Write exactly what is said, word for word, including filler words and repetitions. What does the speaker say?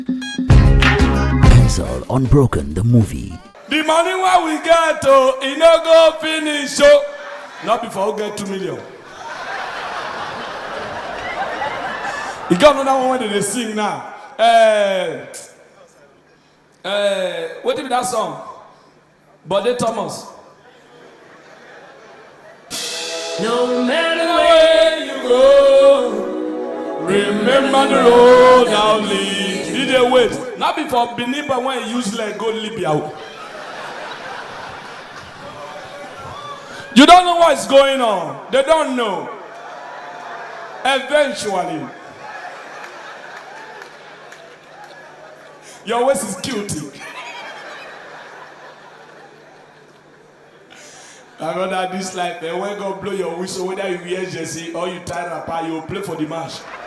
Pencil Unbroken, the movie. The money where we get to, it no go finish. So, not before we get two million. You got another one where they sing now. Uh, uh, what is that song? Bode Thomas. No matter where you go, remember the road I'll lead. Did they wait? Not before Biniba when he used like go Libya. You don't know what's going on. They don't know. Eventually. Your waist is cute. I know that this life, when God blow your whistle, whether you wear jersey or you tie wrapper, you play for the match.